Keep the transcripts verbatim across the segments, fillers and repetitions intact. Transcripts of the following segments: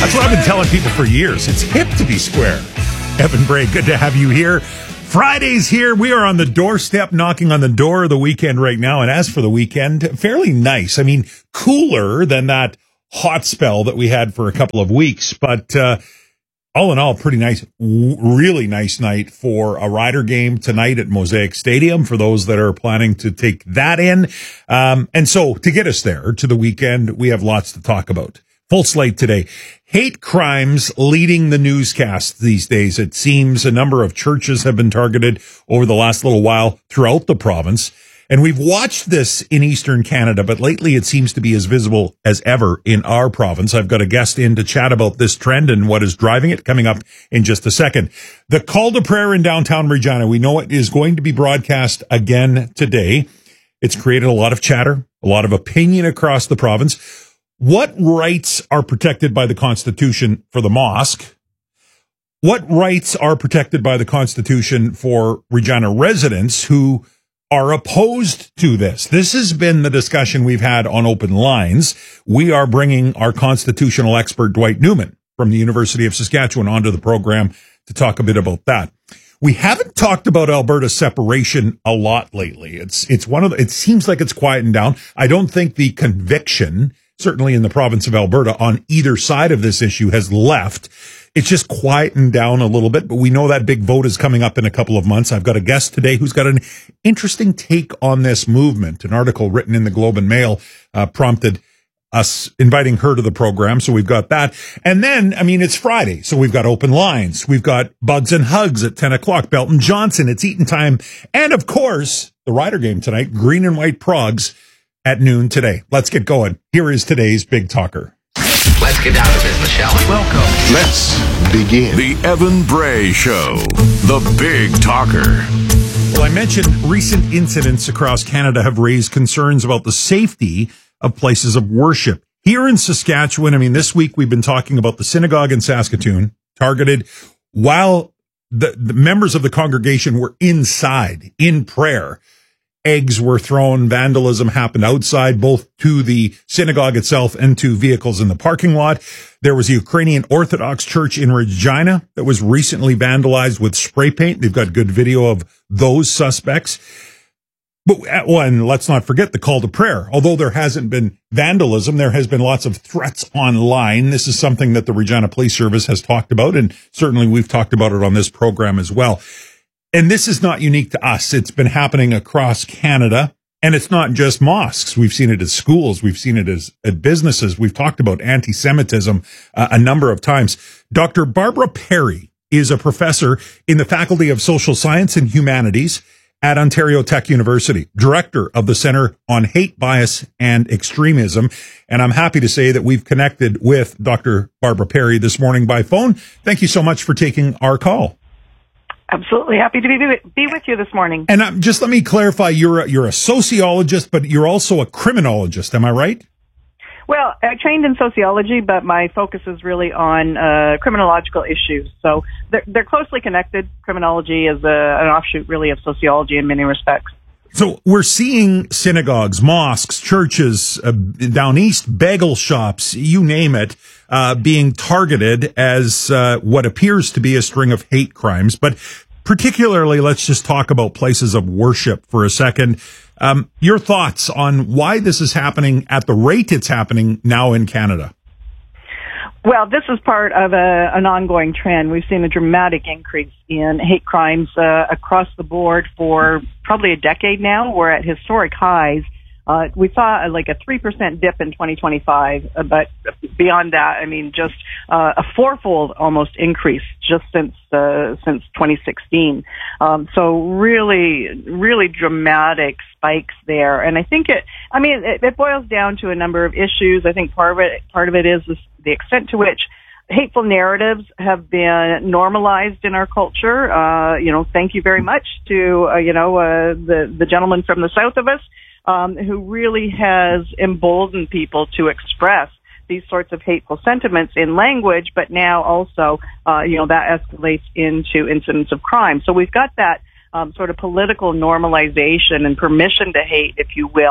That's what I've been telling people for years. It's hip to be square. Evan Bray, good to have you here. Friday's here. We are on the doorstep, knocking on the door of the weekend right now. And as for the weekend, fairly nice. I mean, cooler than that hot spell that we had for a couple of weeks. But uh, all in all, pretty nice, really nice night for a Rider game tonight at Mosaic Stadium for those that are planning to take that in. Um, and so to get us there to the weekend, we have lots to talk about. Full slate today. Hate crimes leading the newscast these days. It seems a number of churches have been targeted over the last little while throughout the province. And we've watched this in Eastern Canada, but lately it seems to be as visible as ever in our province. I've got a guest in to chat about this trend and what is driving it coming up in just a second. The call to prayer in downtown Regina. We know it is going to be broadcast again today. It's created a lot of chatter, a lot of opinion across the province. What rights are protected by the Constitution for the mosque? What rights are protected by the Constitution for Regina residents who are opposed to this? This has been the discussion we've had on Open Lines. We are bringing our constitutional expert, Dwight Newman, from the University of Saskatchewan onto the program to talk a bit about that. We haven't talked about Alberta separation a lot lately. It's, it's one of the, it seems like it's quieting down. I don't think the conviction, certainly in the province of Alberta, on either side of this issue has left. It's just quietened down a little bit, but we know that big vote is coming up in a couple of months. I've got a guest today who's got an interesting take on this movement. An article written in the Globe and Mail uh, prompted us inviting her to the program, so we've got that. And then, I mean, it's Friday, so we've got Open Lines. We've got Bugs and Hugs at ten o'clock, Belton Johnson, It's Eaton Time, and, of course, the Rider game tonight, Green and White Progs, at noon today. Let's get going. Here is today's Big Talker. Let's get down to business, shall we? Welcome. Let's begin. The Evan Bray Show, the Big Talker. Well, I mentioned recent incidents across Canada have raised concerns about the safety of places of worship. Here in Saskatchewan, I mean, this week we've been talking about the synagogue in Saskatoon, targeted while the, the members of the congregation were inside in prayer. Eggs were thrown, vandalism happened outside, both to the synagogue itself and to vehicles in the parking lot. There was a Ukrainian Orthodox church in Regina that was recently vandalized with spray paint. They've got good video of those suspects. But well, and let's not forget the call to prayer. Although there hasn't been vandalism, there has been lots of threats online. This is something that the Regina Police Service has talked about, and certainly we've talked about it on this program as well. And this is not unique to us. It's been happening across Canada, and it's not just mosques. We've seen it at schools. We've seen it as at businesses. We've talked about anti-Semitism uh, a number of times. Doctor Barbara Perry is a professor in the Faculty of Social Science and Humanities at Ontario Tech University, director of the Center on Hate, Bias, and Extremism. And I'm happy to say that we've connected with Doctor Barbara Perry this morning by phone. Thank you so much for taking our call. Absolutely happy to be be with you this morning. And um, just let me clarify, you're a, you're a sociologist, but you're also a criminologist. Am I right? Well, I trained in sociology, but my focus is really on uh, criminological issues. So they're, they're closely connected. Criminology is a, an offshoot, really, of sociology in many respects. So we're seeing synagogues, mosques, churches, uh, down east, bagel shops, you name it, uh, being targeted as uh, what appears to be a string of hate crimes. But particularly, let's just talk about places of worship for a second. Um, your thoughts on why this is happening at the rate it's happening now in Canada? Well, this is part of a, an ongoing trend. We've seen a dramatic increase in hate crimes uh, across the board for probably a decade now. We're at historic highs. Uh, we saw uh, like a three percent dip in twenty twenty-five, uh, but beyond that, I mean, just uh, a fourfold almost increase just since uh, since twenty sixteen. Um, so really, really dramatic spikes there. And I think it, I mean, it, it boils down to a number of issues. I think part of it, part of it is this, the extent to which hateful narratives have been normalized in our culture. Uh, you know, thank you very much to, uh, you know, uh, the, the gentleman from the south of us, um, who really has emboldened people to express these sorts of hateful sentiments in language, but now also, uh, you know, that escalates into incidents of crime. So we've got that um, sort of political normalization and permission to hate, if you will,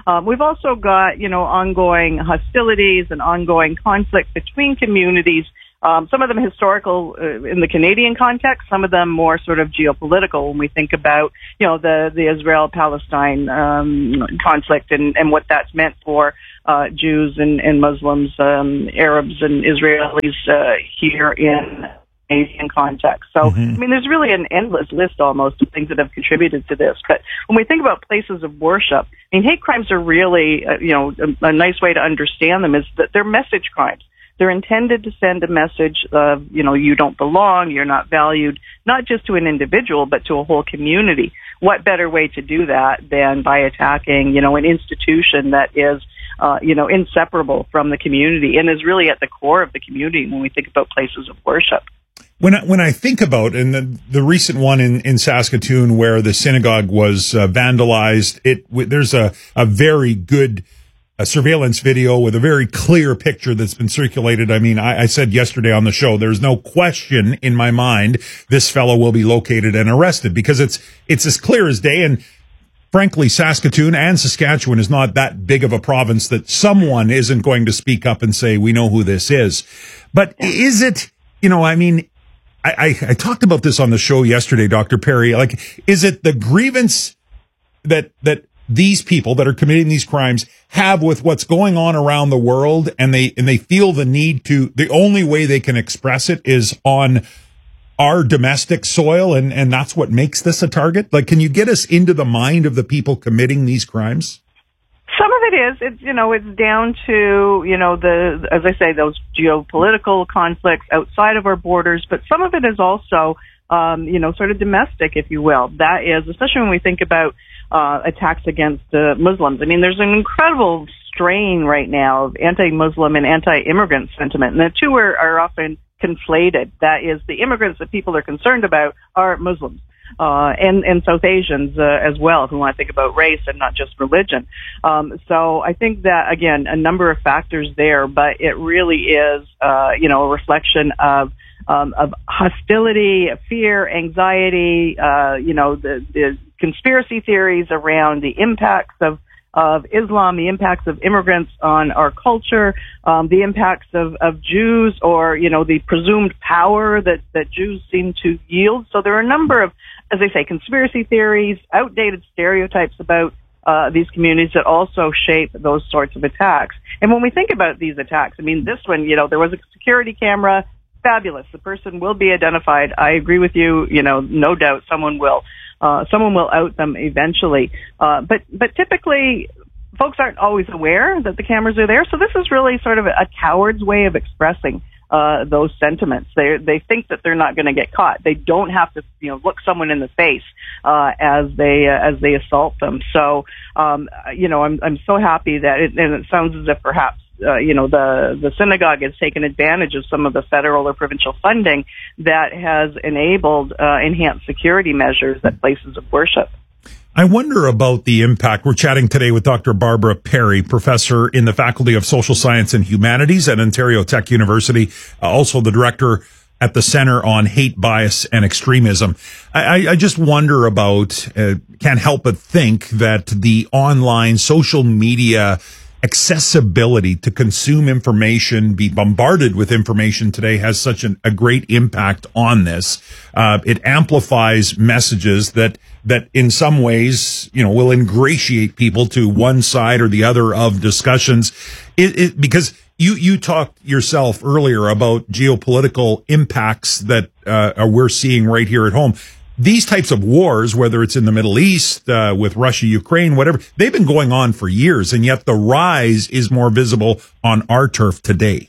Um, we've also got, you know, ongoing hostilities and ongoing conflict between communities. Um, some of them historical uh, in the Canadian context, some of them more sort of geopolitical when we think about, you know, the, the Israel-Palestine um, conflict and, and what that's meant for uh, Jews and, and Muslims, um, Arabs and Israelis uh, here in Canadian context. So, mm-hmm. I mean, there's really an endless list almost of things that have contributed to this. But when we think about places of worship, I mean, hate crimes are really, uh, you know, a, a nice way to understand them is that they're message crimes. They're intended to send a message of, you know, you don't belong, you're not valued, not just to an individual, but to a whole community. What better way to do that than by attacking, you know, an institution that is, uh, you know, inseparable from the community and is really at the core of the community when we think about places of worship. When I, when I think about, and the, the recent one in, in Saskatoon where the synagogue was uh, vandalized, it w- there's a, a very good a surveillance video with a very clear picture that's been circulated. I mean, I, I said yesterday on the show, there's no question in my mind this fellow will be located and arrested because it's it's as clear as day. And frankly, Saskatoon and Saskatchewan is not that big of a province that someone isn't going to speak up and say, we know who this is. But is it, you know, I mean, I, I, I talked about this on the show yesterday, Doctor Perry. Like, is it the grievance that that these people that are committing these crimes have with what's going on around the world, and they and they feel the need to, the only way they can express it is on our domestic soil, and and that's what makes this a target? Like, can you get us into the mind of the people committing these crimes? Some of it is, it's, you know, it's down to, you know, the, as I say, those geopolitical conflicts outside of our borders, but some of it is also, um, you know, sort of domestic, if you will. That is, especially when we think about Uh, attacks against uh, Muslims. I mean, there's an incredible strain right now of anti-Muslim and anti-immigrant sentiment, and the two are, are often conflated. That is, the immigrants that people are concerned about are Muslims uh, and, and South Asians uh, as well, if we want to think about race and not just religion. Um, so I think that, again, a number of factors there, but it really is, uh, you know, a reflection of Um, of hostility, fear, anxiety, uh, you know, the, the conspiracy theories around the impacts of, of Islam, the impacts of immigrants on our culture, um, the impacts of, of Jews, or, you know, the presumed power that, that Jews seem to yield. So there are a number of, as I say, conspiracy theories, outdated stereotypes about uh, these communities that also shape those sorts of attacks. And when we think about these attacks, I mean, this one, you know, there was a security camera. Fabulous. The person will be identified. I agree with you. You know, no doubt someone will, uh, someone will out them eventually. Uh, but, but typically folks aren't always aware that the cameras are there. So this is really sort of a coward's way of expressing, uh, those sentiments. They, they think that they're not going to get caught. They don't have to, you know, look someone in the face, uh, as they, uh, as they assault them. So, um, you know, I'm, I'm so happy that it, and it sounds as if perhaps Uh, you know, the, the synagogue has taken advantage of some of the federal or provincial funding that has enabled uh, enhanced security measures at places of worship. I wonder about the impact. We're chatting today with Doctor Barbara Perry, professor in the Faculty of Social Science and Humanities at Ontario Tech University, uh, also the director at the Center on Hate, Bias, and Extremism. I, I just wonder about, uh, can't help but think that the online social media accessibility to consume information, be bombarded with information today has such an, a great impact on this. Uh, it amplifies messages that, that in some ways, you know, will ingratiate people to one side or the other of discussions. It, it, because you, you talked yourself earlier about geopolitical impacts that, uh, we're seeing right here at home. These types of wars, whether it's in the Middle East, uh, with Russia, Ukraine, whatever, they've been going on for years, and yet the rise is more visible on our turf today.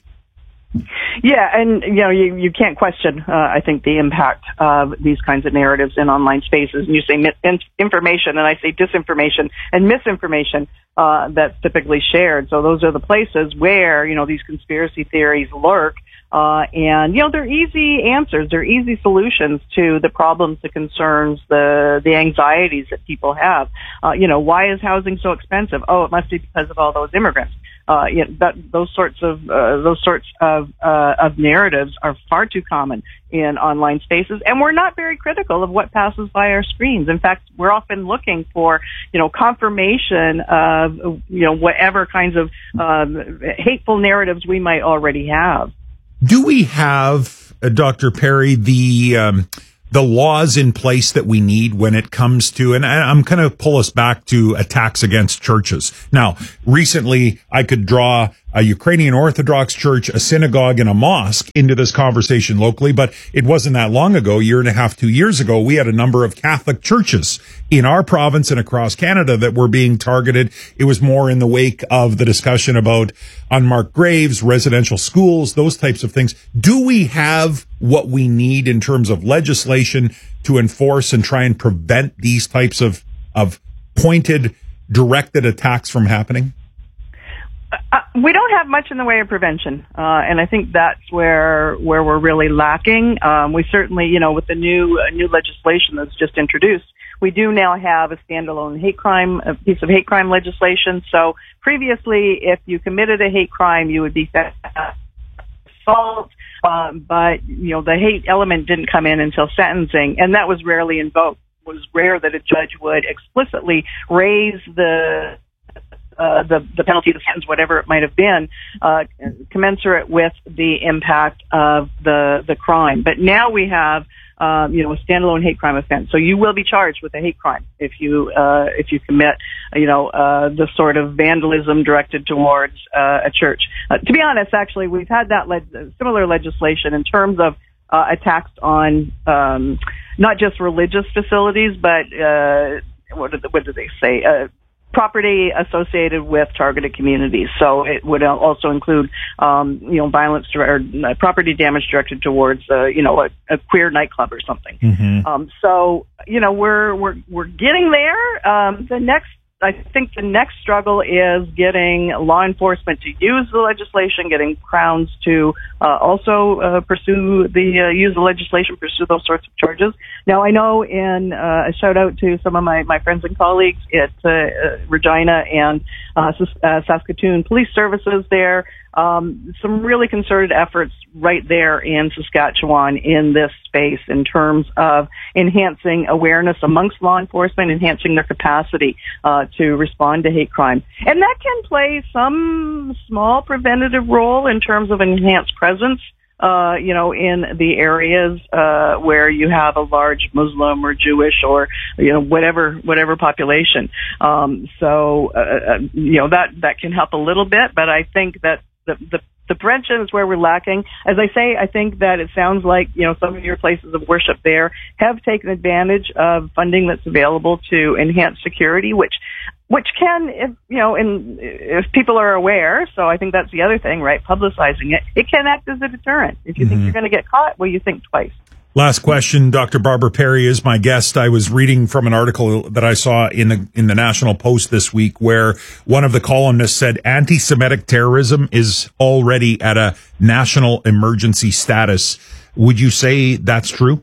Yeah, and, you know, you, you can't question, uh, I think, the impact of these kinds of narratives in online spaces. And you say information, and I say disinformation and misinformation uh, that's typically shared. So those are the places where, you know, these conspiracy theories lurk. Uh, and, you know, they're easy answers. They're easy solutions to the problems, the concerns, the, the anxieties that people have. Uh, you know, why is housing so expensive? Oh, it must be because of all those immigrants. Uh, you know, that, those sorts of uh, those sorts of uh, of narratives are far too common in online spaces, and we're not very critical of what passes by our screens. In fact, we're often looking for, you know, confirmation of, you know, whatever kinds of um, hateful narratives we might already have. Do we have, uh, Doctor Perry, the um, the laws in place that we need when it comes to, and I, I'm going to pull us back to attacks against churches. Now, recently, I could draw a Ukrainian Orthodox church, a synagogue, and a mosque into this conversation locally, but it wasn't that long ago, a year and a half, two years ago, we had a number of Catholic churches in our province and across Canada that were being targeted. It was more in the wake of the discussion about unmarked graves, residential schools, those types of things. Do we have what we need in terms of legislation to enforce and try and prevent these types of, of pointed, directed attacks from happening? Uh, we don't have much in the way of prevention, uh, and I think that's where where we're really lacking. Um, we certainly, you know, with the new uh, new legislation that's just introduced, we do now have a standalone hate crime, a piece of hate crime legislation. So previously, if you committed a hate crime, you would be assault, um, but you know the hate element didn't come in until sentencing, and that was rarely invoked. It was rare that a judge would explicitly raise the Uh, the, the penalty, the sentence, whatever it might have been, uh, commensurate with the impact of the, the crime. But now we have, um, you know, a standalone hate crime offense. So you will be charged with a hate crime if you, uh, if you commit, you know, uh, the sort of vandalism directed towards, uh, a church. Uh, to be honest, actually, we've had that le- similar legislation in terms of, uh, attacks on, um, not just religious facilities, but, uh, what did, what did they say? Uh, property associated with targeted communities. So it would also include, um, you know, violence or uh, property damage directed towards, uh, you know, a, a queer nightclub or something. Mm-hmm. Um, so, you know, we're, we're, we're getting there. Um, the next, I think the next struggle is getting law enforcement to use the legislation, getting Crowns to uh, also uh, pursue the uh, use the legislation, pursue those sorts of charges. Now, I know in uh, a shout out to some of my, my friends and colleagues at uh, uh, Regina and uh, uh, Saskatoon Police Services there. Um, some really concerted efforts right there in Saskatchewan in this space in terms of enhancing awareness amongst law enforcement, enhancing their capacity uh, to respond to hate crime. And that can play some small preventative role in terms of enhanced presence, uh, you know, in the areas uh, where you have a large Muslim or Jewish or, you know, whatever whatever population. Um, so, uh, you know, that, that can help a little bit, but I think that The, the, the prevention is where we're lacking. As I say, I think that it sounds like, you know, some of your places of worship there have taken advantage of funding that's available to enhance security, which, which can, if, you know, and if people are aware, so I think that's the other thing, right? Publicizing it, it can act as a deterrent. If you mm-hmm. think you're going to get caught, well, you think twice. Last question. Doctor Barbara Perry is my guest. I was reading from an article that I saw in the in the National Post this week where one of the columnists said anti-Semitic terrorism is already at a national emergency status. Would you say that's true?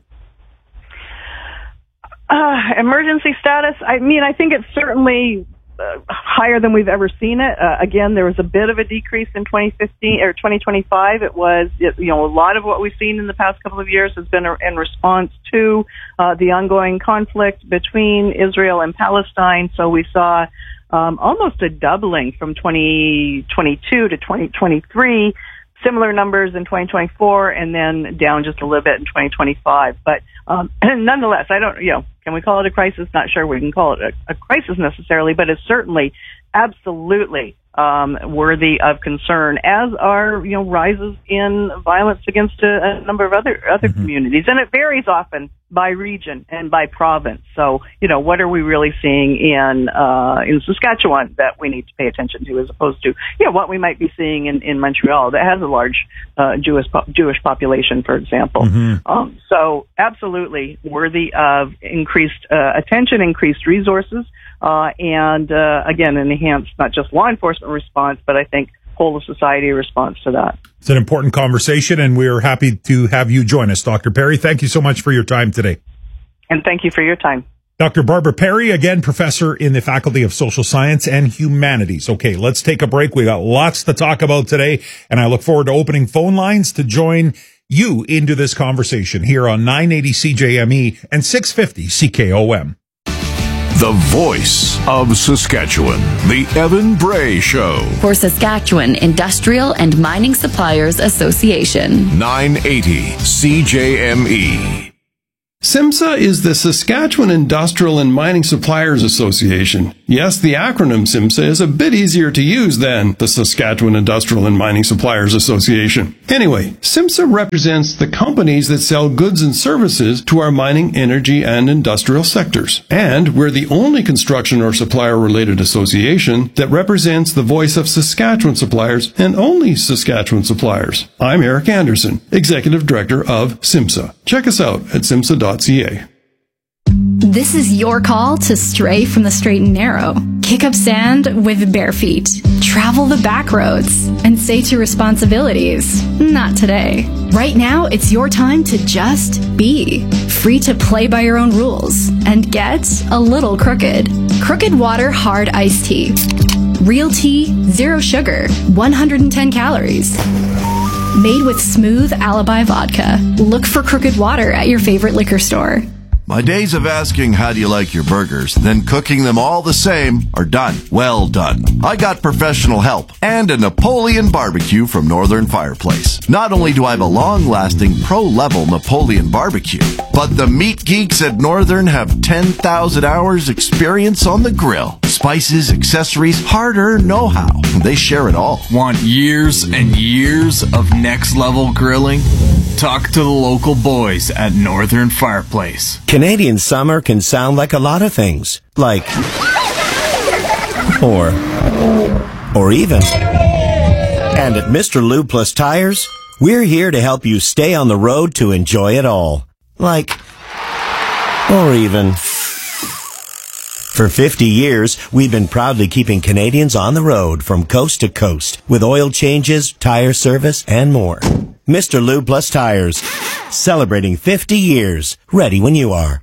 Uh, emergency status? I mean, I think it's certainly Uh, higher than we've ever seen it. Uh, again, there was a bit of a decrease in twenty fifteen or twenty twenty-five. It was, it, you know, a lot of what we've seen in the past couple of years has been in response to uh, the ongoing conflict between Israel and Palestine. So we saw um, almost a doubling from twenty twenty-two to twenty twenty-three. Similar numbers in twenty twenty-four, and then down just a little bit in twenty twenty-five. But um, nonetheless, I don't, you know, can we call it a crisis? Not sure we can call it a, a crisis necessarily, but it's certainly absolutely um, worthy of concern, as are, you know, rises in violence against a, a number of other other mm-hmm. communities. And it varies often by region and by province. So, you know, what are we really seeing in uh, in Saskatchewan that we need to pay attention to, as opposed to, you know, what we might be seeing in, in Montreal that has a large uh, Jewish po- Jewish population, for example. Mm-hmm. Um, so, absolutely worthy of increased uh, attention, increased resources, uh, and uh, again, an enhanced not just law enforcement response, but I think whole of society response to that. It's an important conversation, and we are happy to have you join us, Doctor Perry. Thank you so much for your time today. And thank you for your time. Doctor Barbara Perry, again, professor in the Faculty of Social Science and Humanities. Okay, let's take a break. We got lots to talk about today, and I look forward to opening phone lines to join you into this conversation here on nine eighty C J M E and six fifty C K O M. The voice of Saskatchewan, the Evan Bray Show. For Saskatchewan Industrial and Mining Suppliers Association. nine eighty C J M E. SIMSA is the Saskatchewan Industrial and Mining Suppliers Association. Yes, the acronym SIMSA is a bit easier to use than the Saskatchewan Industrial and Mining Suppliers Association. Anyway, SIMSA represents the companies that sell goods and services to our mining, energy, and industrial sectors. And we're the only construction or supplier-related association that represents the voice of Saskatchewan suppliers and only Saskatchewan suppliers. I'm Eric Anderson, Executive Director of SIMSA. Check us out at simsa dot c a. This is your call to stray from the straight and narrow. Kick up sand with bare feet. Travel the back roads and say to responsibilities, not today. Right now, it's your time to just be. Free to play by your own rules and get a little crooked. Crooked Water Hard Iced Tea. Real tea, zero sugar, one hundred ten calories. Made with smooth Alibi vodka. Look for Crooked Water at your favorite liquor store. My days of asking how do you like your burgers, then cooking them all the same are done. Well done. I got professional help and a Napoleon barbecue from Northern Fireplace. Not only do I have a long-lasting pro-level Napoleon barbecue, but the meat geeks at Northern have ten thousand hours experience on the grill. Spices, accessories, hard-earned know-how. They share it all. Want years and years of next-level grilling? Talk to the local boys at Northern Fireplace. Canadian summer can sound like a lot of things. Like, or, or even. And at Mister Lube Plus Tires, we're here to help you stay on the road to enjoy it all. Like, or even. For fifty years, we've been proudly keeping Canadians on the road from coast to coast with oil changes, tire service, and more. Mister Lube Plus Tires, celebrating fifty years, ready when you are.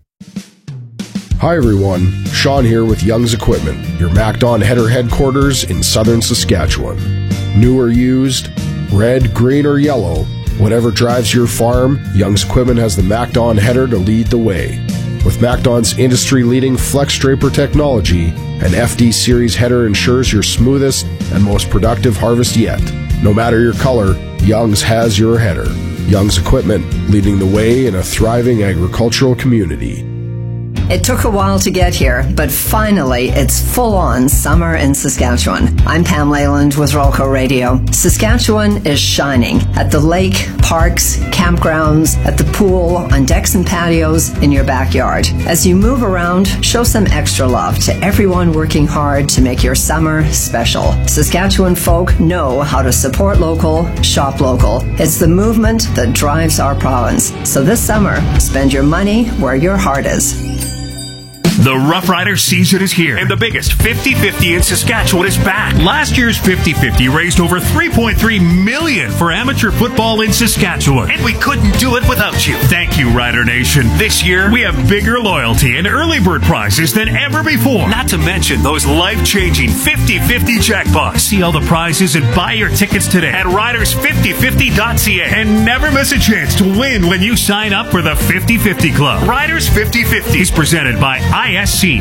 Hi everyone, Sean here with Young's Equipment, your MacDon header headquarters in southern Saskatchewan. New or used, red, green, or yellow, whatever drives your farm, Young's Equipment has the MacDon header to lead the way. With MacDon's industry-leading Flex Draper technology, an F D Series header ensures your smoothest and most productive harvest yet. No matter your color, Young's has your header. Young's Equipment, leading the way in a thriving agricultural community. It took a while to get here, but finally it's full-on summer in Saskatchewan. I'm Pam Leyland with Rolco Radio. Saskatchewan is shining at the lake, parks, campgrounds, at the pool, on decks and patios, in your backyard. As you move around, show some extra love to everyone working hard to make your summer special. Saskatchewan folk know how to support local, shop local. It's the movement that drives our province. So this summer, spend your money where your heart is. The Rough Rider season is here, and the biggest fifty fifty in Saskatchewan is back. Last year's fifty fifty raised over three point three million dollars for amateur football in Saskatchewan, and we couldn't do it without you. Thank you, Rider Nation. This year, we have bigger loyalty and early bird prizes than ever before. Not to mention those life-changing fifty fifty jackpots. See all the prizes and buy your tickets today at riders fifty fifty dot c a, and never miss a chance to win when you sign up for the fifty fifty Club. Riders fifty fifty is presented by I S C.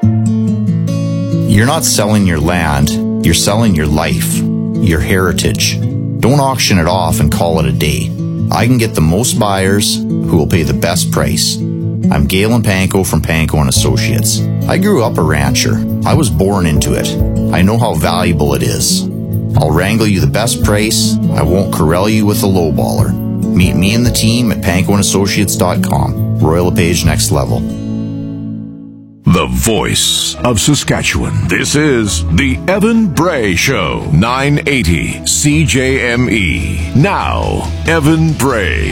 You're not selling your land, you're selling your life, your heritage. Don't auction it off and call it a day. I can get the most buyers who will pay the best price. I'm Galen Panko from Panko and Associates. I grew up a rancher. I was born into it. I know how valuable it is. I'll wrangle you the best price. I won't corral you with a lowballer. Meet me and the team at panko and associates dot com. Royal LePage Next Level. The voice of Saskatchewan. This is the Evan Bray Show. nine eighty C J M E. Now, Evan Bray.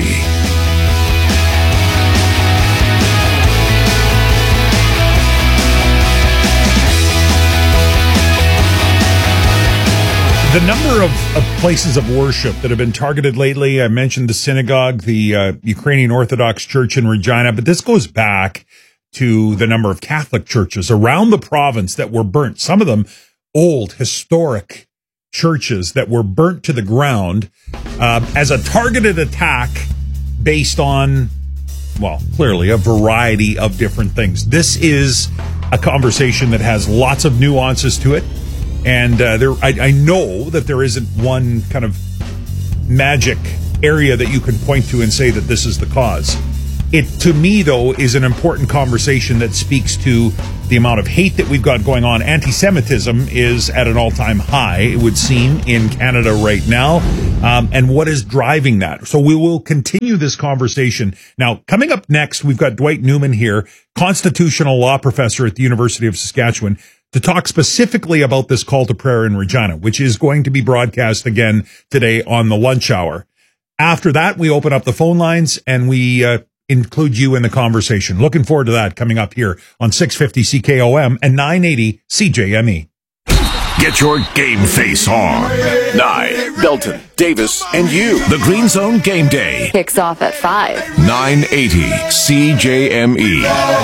The number of, of places of worship that have been targeted lately, I mentioned the synagogue, the uh, Ukrainian Orthodox Church in Regina, but this goes back to the number of Catholic churches around the province that were burnt. Some of them old, historic churches that were burnt to the ground uh, as a targeted attack based on, well, clearly a variety of different things. This is a conversation that has lots of nuances to it. And uh, there, I, I know that there isn't one kind of magic area that you can point to and say that this is the cause. It, to me, though, is an important conversation that speaks to the amount of hate that we've got going on. Anti-Semitism is at an all-time high, it would seem, in Canada right now. Um, and what is driving that? So we will continue this conversation. Now, coming up next, we've got Dwight Newman here, constitutional law professor at the University of Saskatchewan, to talk specifically about this call to prayer in Regina, which is going to be broadcast again today on the lunch hour. After that, we open up the phone lines and we uh, include you in the conversation. Looking forward to that coming up here on six fifty C K O M and nine eighty C J M E. Get your game face on. Nye, Belton, Davis, and you. The Green Zone Game Day. Kicks off at five. nine eighty C J M E.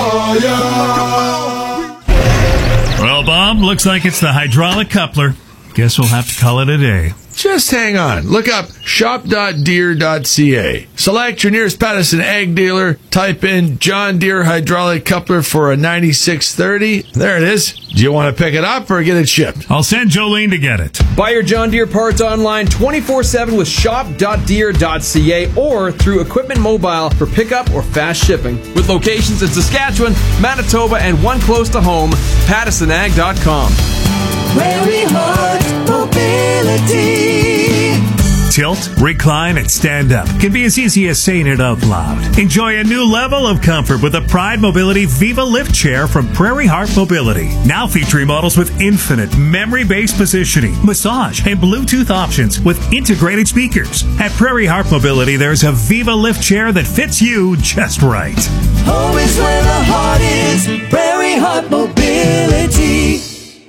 Well, Bob, looks like it's the hydraulic coupler. Guess we'll have to call it a day. Just hang on. Look up shop dot deere dot c a. Select your nearest Patterson ag dealer. Type in John Deere hydraulic coupler for a ninety-six thirty. There it is. Do you want to pick it up or get it shipped? I'll send Jolene to get it. Buy your John Deere parts online twenty-four seven with shop dot deere dot c a or through Equipment Mobile for pickup or fast shipping. With locations in Saskatchewan, Manitoba, and one close to home, Patterson Ag dot com. Prairie Heart Mobility. Tilt, recline, and stand up can be as easy as saying it out loud. Enjoy a new level of comfort with the Pride Mobility Viva Lift Chair from Prairie Heart Mobility. Now featuring models with infinite memory-based positioning, massage, and Bluetooth options with integrated speakers. At Prairie Heart Mobility, there's a Viva Lift Chair that fits you just right. Home is where the heart is. Prairie Heart Mobility.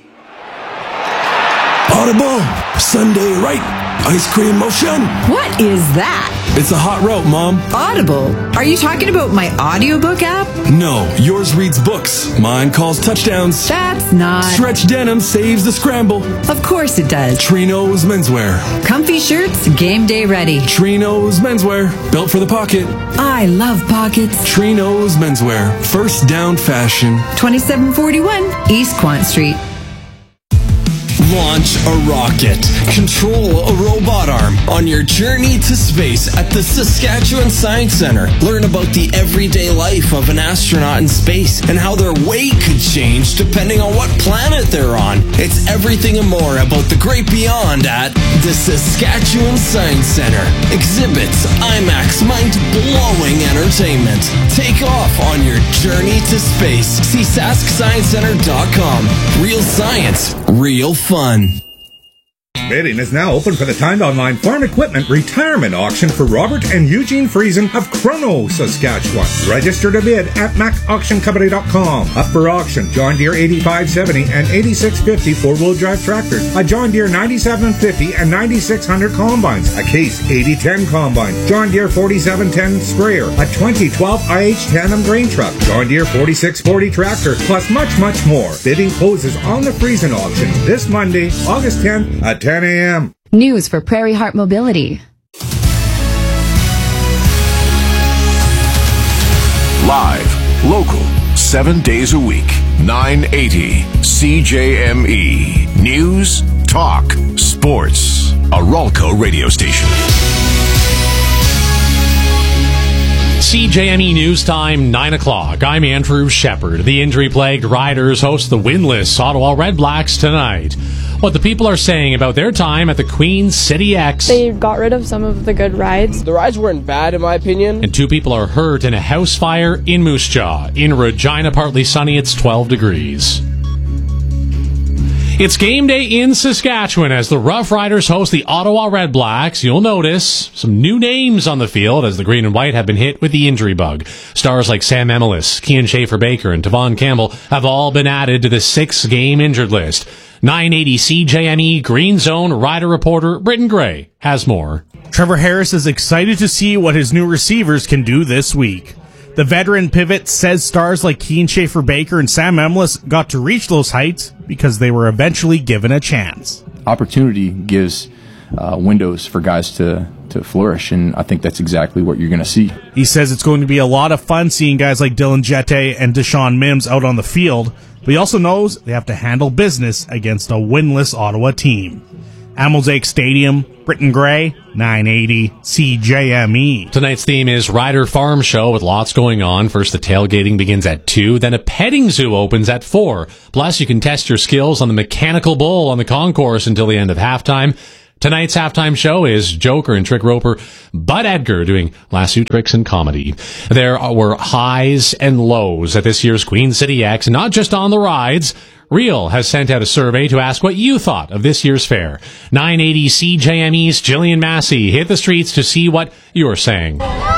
Audible, Sunday right, ice cream motion. What is that? It's a hot rope, Mom. Audible. Are you talking about my audiobook app? No, yours reads books. Mine calls touchdowns. That's not. Stretch denim saves the scramble. Of course it does. Trino's menswear. Comfy shirts, game day ready. Trino's menswear, built for the pocket. I love pockets. Trino's menswear, first down fashion. twenty-seven forty-one East Quant Street. Launch a rocket. Control a robot arm on your journey to space at the Saskatchewan Science Centre. Learn about the everyday life of an astronaut in space and how their weight could change depending on what planet they're on. It's everything and more about the great beyond at the Saskatchewan Science Centre. Exhibits, IMAX, mind-blowing entertainment. Take off on your journey to space. See sask science center dot com. Real science, real fun. Bidding is now open for the timed online farm equipment retirement auction for Robert and Eugene Friesen of Chrono, Saskatchewan. Register to bid at mac auction company dot com. Up for auction, John Deere eighty-five seventy and eighty-six fifty four-wheel drive tractors, a John Deere ninety-seven fifty and ninety-six hundred combines, a Case eighty ten combine, John Deere forty-seven ten sprayer, a twenty twelve I H tandem grain truck, John Deere forty-six forty tractor, plus much, much more. Bidding closes on the Friesen auction this Monday, August tenth at ten a.m. News for Prairie Heart Mobility. Live, local, seven days a week, nine eighty C J M E. News, talk, sports. A Ralco radio station. C J M E News Time, nine o'clock. I'm Andrew Shepard. The injury-plagued Riders host the winless Ottawa Redblacks tonight. What the people are saying about their time at the Queen City X. They got rid of some of the good rides. The rides weren't bad, in my opinion. And two people are hurt in a house fire in Moose Jaw. In Regina, partly sunny, it's twelve degrees. It's game day in Saskatchewan as the Rough Riders host the Ottawa Redblacks. You'll notice some new names on the field as the Green and White have been hit with the injury bug. Stars like Sam Emelis, Kian Schaefer-Baker, and Tavon Campbell have all been added to the six-game injured list. nine eighty C J M E Green Zone Rider reporter Britton Gray has more. Trevor Harris is excited to see what his new receivers can do this week. The veteran pivot says stars like Keane Schaefer-Baker and Sam Emlis got to reach those heights because they were eventually given a chance. Opportunity gives uh, windows for guys to, to flourish, and I think that's exactly what you're going to see. He says it's going to be a lot of fun seeing guys like Dylan Jette and Deshaun Mims out on the field, but he also knows they have to handle business against a winless Ottawa team. At Mosaic Stadium, Britton Gray, nine eighty C J M E. Tonight's theme is Ryder Farm Show with lots going on. First, the tailgating begins at two, then a petting zoo opens at four. Plus, you can test your skills on the mechanical bull on the concourse until the end of halftime. Tonight's halftime show is Joker and trick roper Bud Edgar doing lasso tricks and comedy. There were highs and lows at this year's Queen City X, not just on the rides. Real has sent out a survey to ask what you thought of this year's fair. nine eighty C J M E's Jillian Massey hit the streets to see what you're saying.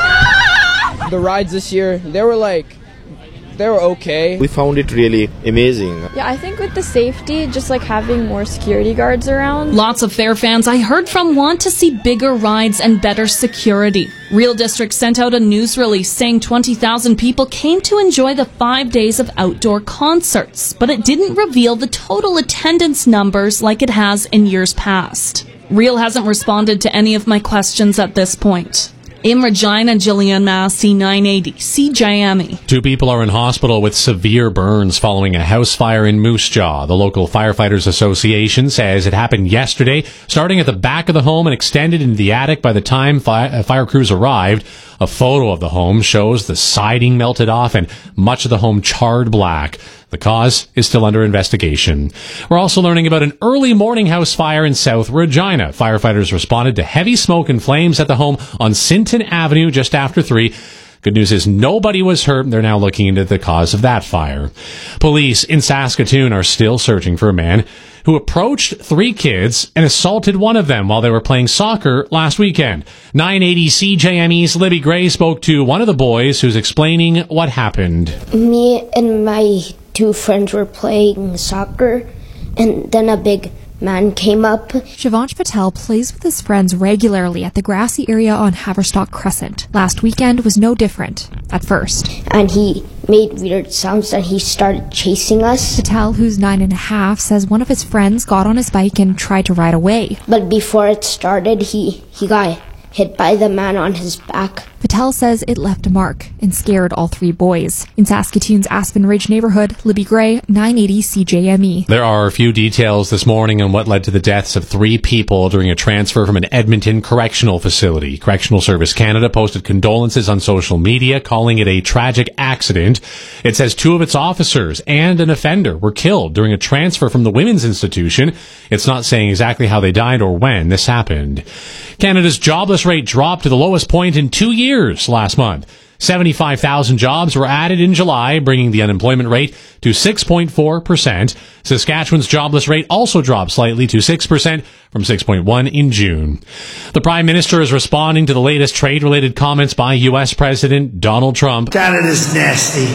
The rides this year, they were like, they were okay. We found it really amazing. Yeah, I think with the safety, just like having more security guards around. Lots of fair fans I heard from want to see bigger rides and better security. Real District sent out a news release saying twenty thousand people came to enjoy the five days of outdoor concerts, but it didn't reveal the total attendance numbers like it has in years past. Real hasn't responded to any of my questions at this point. In Regina, Jillian Massey, nine eighty C J M E. Two people are in hospital with severe burns following a house fire in Moose Jaw. The local Firefighters Association says it happened yesterday, starting at the back of the home and extended into the attic by the time fi- fire crews arrived. A photo of the home shows the siding melted off and much of the home charred black. The cause is still under investigation. We're also learning about an early morning house fire in South Regina. Firefighters responded to heavy smoke and flames at the home on Sinton Avenue just after three. Good news is nobody was hurt. They're now looking into the cause of that fire. Police in Saskatoon are still searching for a man who approached three kids and assaulted one of them while they were playing soccer last weekend. nine eighty C J M E's Libby Gray spoke to one of the boys who's explaining what happened. Me and my two friends were playing soccer, and then a big man came up. Shivansh Patel plays with his friends regularly at the grassy area on Haverstock Crescent. Last weekend was no different, at first. And he made weird sounds and he started chasing us. Patel, who's nine and a half, says one of his friends got on his bike and tried to ride away. But before it started, he, he got hit by the man on his back. Patel says it left a mark and scared all three boys. In Saskatoon's Aspen Ridge neighborhood, Libby Gray, nine eighty C J M E. There are a few details this morning on what led to the deaths of three people during a transfer from an Edmonton correctional facility. Correctional Service Canada posted condolences on social media, calling it a tragic accident. It says two of its officers and an offender were killed during a transfer from the women's institution. It's not saying exactly how they died or when this happened. Canada's jobless rate dropped to the lowest point in two years last month. seventy-five thousand jobs were added in July, bringing the unemployment rate to six point four percent. Saskatchewan's jobless rate also dropped slightly to six percent from six point one in June. The Prime Minister is responding to the latest trade-related comments by U S President Donald Trump. Canada's nasty.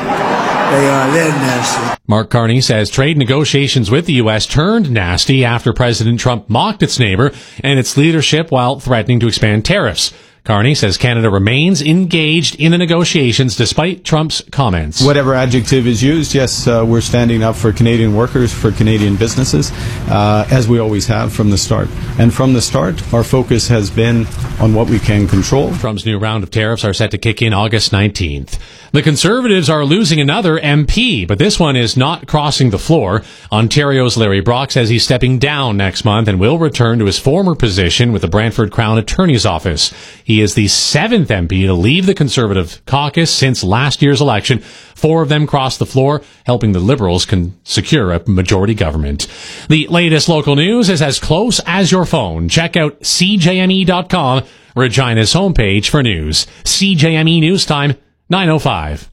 They are. They're nasty. Mark Carney says trade negotiations with the U S turned nasty after President Trump mocked its neighbor and its leadership while threatening to expand tariffs. Carney says Canada remains engaged in the negotiations despite Trump's comments. Whatever adjective is used, yes, uh, we're standing up for Canadian workers, for Canadian businesses, uh, as we always have from the start. And from the start, our focus has been on what we can control. Trump's new round of tariffs are set to kick in August nineteenth. The Conservatives are losing another M P, but this one is not crossing the floor. Ontario's Larry Brock says he's stepping down next month and will return to his former position with the Brantford Crown Attorney's Office. He is the seventh M P to leave the Conservative caucus since last year's election. Four of them crossed the floor, helping the Liberals can secure a majority government. The latest local news is as close as your phone. Check out C J M E dot com, Regina's homepage for news. C J M E News Time, nine oh five.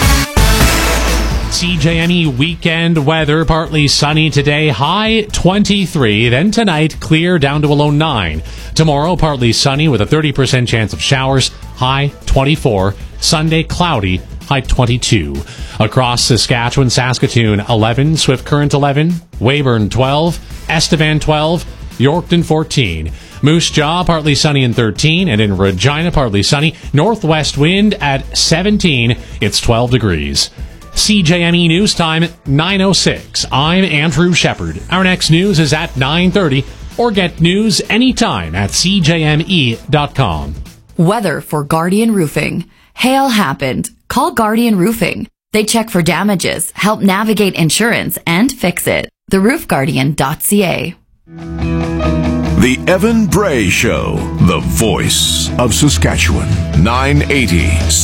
C J M E weekend weather, partly sunny today, high twenty-three. Then tonight, clear down to a low nine. Tomorrow, partly sunny with a thirty percent chance of showers, high twenty-four. Sunday, cloudy, high twenty-two. Across Saskatchewan, Saskatoon, eleven. Swift Current, eleven. Weyburn, twelve. Estevan, twelve. Yorkton, fourteen. Moose Jaw, partly sunny and thirteen, and in Regina, partly sunny. Northwest wind at seventeen. It's twelve degrees. C J M E News Time, nine oh six. I'm Andrew Shepard. Our next news is at nine thirty, or get news anytime at c j m e dot com. Weather for Guardian Roofing. Hail happened. Call Guardian Roofing. They check for damages, help navigate insurance, and fix it. the roof guardian dot c a. The Evan Bray Show, the voice of Saskatchewan. nine eighty